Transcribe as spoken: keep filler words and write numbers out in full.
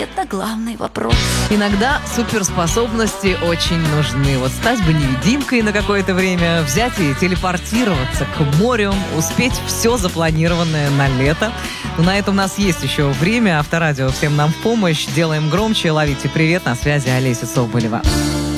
Это главный вопрос. Иногда суперспособности очень нужны. Вот стать бы невидимкой на какое-то время, взять и телепортироваться к морю, успеть все запланированное на лето. Но на это у нас есть еще время. Авторадио всем нам в помощь. Делаем громче. Ловите привет. На связи Олеся Соболева.